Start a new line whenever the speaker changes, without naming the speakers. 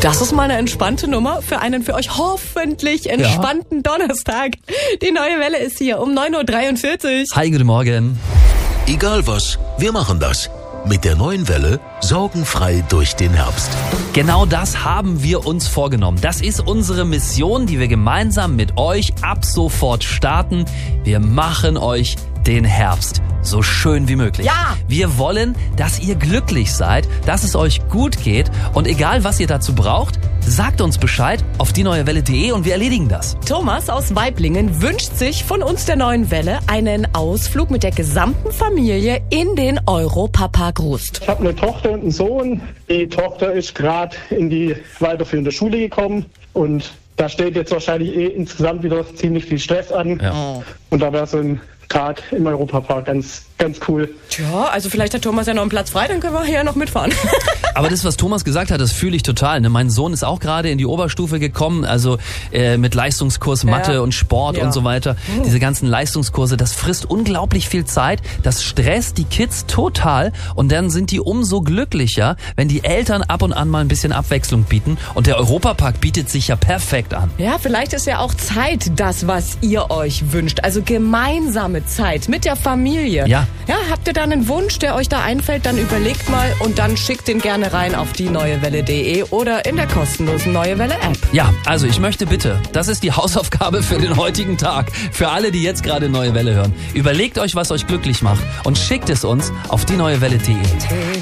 Das ist mal eine entspannte Nummer für einen für euch hoffentlich entspannten Donnerstag. Die neue Welle ist hier um 9.43 Uhr.
Hi, guten Morgen.
Egal was, wir machen das. Mit der neuen Welle sorgenfrei durch den Herbst.
Genau das haben wir uns vorgenommen. Das ist unsere Mission, die wir gemeinsam mit euch ab sofort starten. Wir machen euch den Herbst so schön wie möglich.
Ja!
Wir wollen, dass ihr glücklich seid, dass es euch gut geht und egal was ihr dazu braucht, sagt uns Bescheid auf dieneuewelle.de und wir erledigen das.
Thomas aus Weiblingen wünscht sich von uns der neuen Welle einen Ausflug mit der gesamten Familie in den Europapark Rust.
Ich habe eine Tochter und einen Sohn. Die Tochter ist gerade in die weiterführende Schule gekommen und da steht jetzt wahrscheinlich insgesamt wieder ziemlich viel Stress an.
Ja.
Und da wäre so ein Tag im Europapark ganz cool.
Tja, also vielleicht hat Thomas ja noch einen Platz frei, dann können wir hier noch mitfahren.
Aber das, was Thomas gesagt hat, das fühle ich total. Ne? Mein Sohn ist auch gerade in die Oberstufe gekommen, also mit Leistungskurs Mathe und Sport und so weiter. Diese ganzen Leistungskurse, das frisst unglaublich viel Zeit, das stresst die Kids total und dann sind die umso glücklicher, wenn die Eltern ab und an mal ein bisschen Abwechslung bieten und der Europapark bietet sich ja perfekt an.
Ja, vielleicht ist ja auch Zeit das, was ihr euch wünscht. Also gemeinsame Zeit mit der Familie.
Ja.
Ja, habt ihr da einen Wunsch, der euch da einfällt, dann überlegt mal und dann schickt den gerne rein auf dieneuewelle.de oder in der kostenlosen Neue Welle App.
Ja, also ich möchte bitte, das ist die Hausaufgabe für den heutigen Tag, für alle, die jetzt gerade Neue Welle hören. Überlegt euch, was euch glücklich macht und schickt es uns auf dieneuewelle.de.